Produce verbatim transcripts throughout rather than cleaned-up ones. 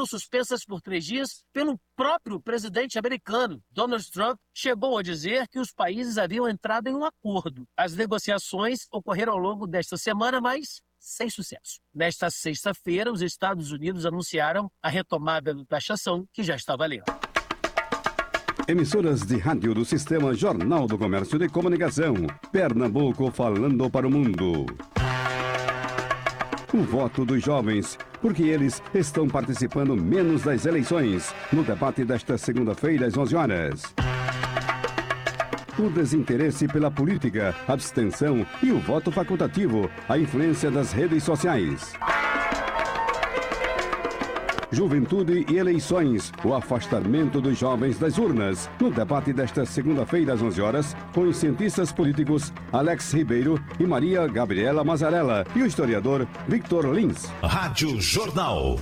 foram suspensas por três dias pelo próprio presidente americano. Donald Trump chegou a dizer que os países haviam entrado em um acordo. As negociações ocorreram ao longo desta semana, mas sem sucesso. Nesta sexta-feira, os Estados Unidos anunciaram a retomada da taxação, que já está valendo. Emissoras de rádio do Sistema Jornal do Comércio de Comunicação. Pernambuco falando para o mundo. O voto dos jovens, porque eles estão participando menos das eleições. No debate desta segunda-feira, às onze horas. O desinteresse pela política, abstenção e o voto facultativo, a influência das redes sociais. Juventude e eleições, o afastamento dos jovens das urnas. No debate desta segunda-feira, às onze horas, com os cientistas políticos Alex Ribeiro e Maria Gabriela Mazzarella e o historiador Victor Lins. Rádio Jornal.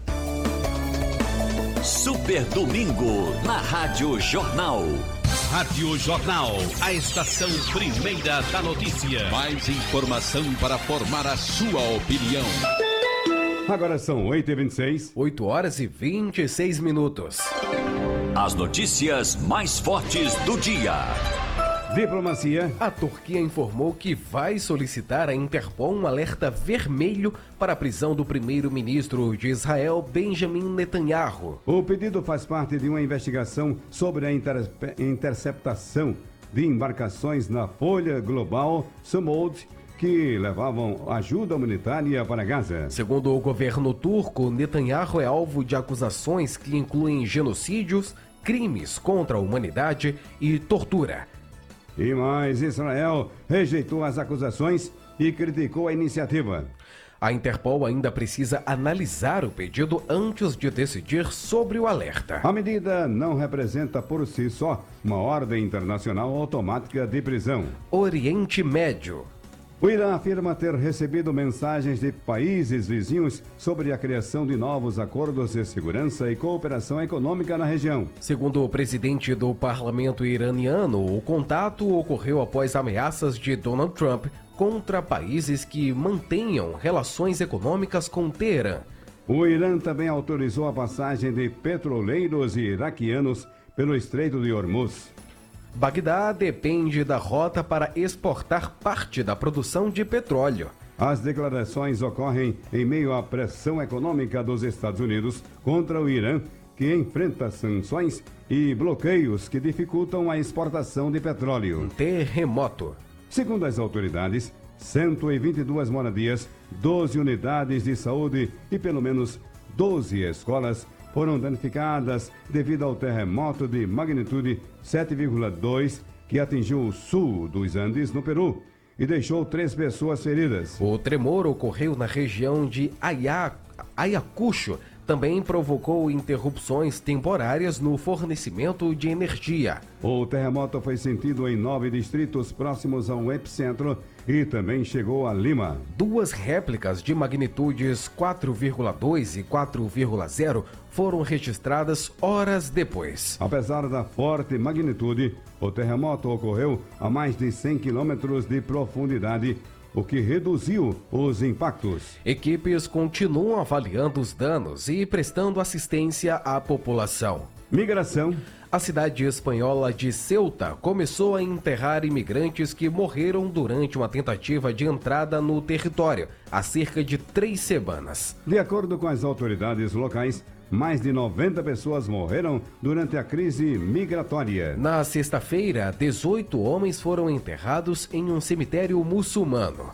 Super Domingo na Rádio Jornal. Rádio Jornal, a estação primeira da notícia. Mais informação para formar a sua opinião. Agora são oito e vinte e seis. oito horas e vinte e seis minutos. As notícias mais fortes do dia. Diplomacia. A Turquia informou que vai solicitar à Interpol um alerta vermelho para a prisão do primeiro-ministro de Israel, Benjamin Netanyahu. O pedido faz parte de uma investigação sobre a inter... interceptação de embarcações na Folha Global Sumud, que levavam ajuda humanitária para Gaza. Segundo o governo turco, Netanyahu é alvo de acusações que incluem genocídios, crimes contra a humanidade e tortura. E mais, Israel rejeitou as acusações e criticou a iniciativa. A Interpol ainda precisa analisar o pedido antes de decidir sobre o alerta. A medida não representa por si só uma ordem internacional automática de prisão. Oriente Médio. O Irã afirma ter recebido mensagens de países vizinhos sobre a criação de novos acordos de segurança e cooperação econômica na região. Segundo o presidente do parlamento iraniano, o contato ocorreu após ameaças de Donald Trump contra países que mantenham relações econômicas com Teherã. O Irã também autorizou a passagem de petroleiros iraquianos pelo Estreito de Hormuz. Bagdá depende da rota para exportar parte da produção de petróleo. As declarações ocorrem em meio à pressão econômica dos Estados Unidos contra o Irã, que enfrenta sanções e bloqueios que dificultam a exportação de petróleo. Um terremoto. Segundo as autoridades, cento e vinte e duas moradias, doze unidades de saúde e pelo menos doze escolas foram danificadas devido ao terremoto de magnitude sete vírgula dois que atingiu o sul dos Andes, no Peru, e deixou três pessoas feridas. O tremor ocorreu na região de Ayac... Ayacucho. Também provocou interrupções temporárias no fornecimento de energia. O terremoto foi sentido em nove distritos próximos ao epicentro e também chegou a Lima. Duas réplicas de magnitudes quatro vírgula dois e quatro vírgula zero foram registradas horas depois. Apesar da forte magnitude, o terremoto ocorreu a mais de cem quilômetros de profundidade, o que reduziu os impactos. Equipes continuam avaliando os danos e prestando assistência à população. Migração. A cidade espanhola de Ceuta começou a enterrar imigrantes que morreram durante uma tentativa de entrada no território, há cerca de três semanas. De acordo com as autoridades locais, mais de noventa pessoas morreram durante a crise migratória. Na sexta-feira, dezoito homens foram enterrados em um cemitério muçulmano.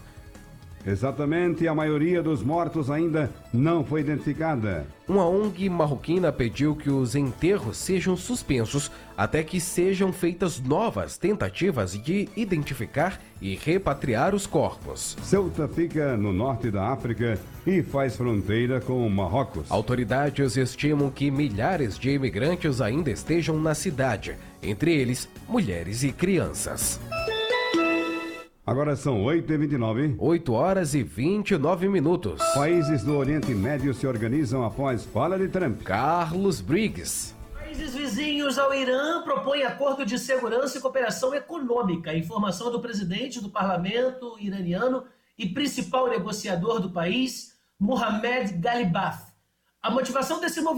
Exatamente, a maioria dos mortos ainda não foi identificada. Uma O N G marroquina pediu que os enterros sejam suspensos até que sejam feitas novas tentativas de identificar e repatriar os corpos. Ceuta fica no norte da África e faz fronteira com o Marrocos. Autoridades estimam que milhares de imigrantes ainda estejam na cidade, entre eles mulheres e crianças. Agora são oito e vinte e nove. oito horas e vinte e nove minutos. Países do Oriente Médio se organizam após fala de Trump. Carlos Briggs. Países vizinhos ao Irã propõem acordo de segurança e cooperação econômica. Informação do presidente do parlamento iraniano e principal negociador do país, Mohammad Ghalibaf. A motivação desse movimento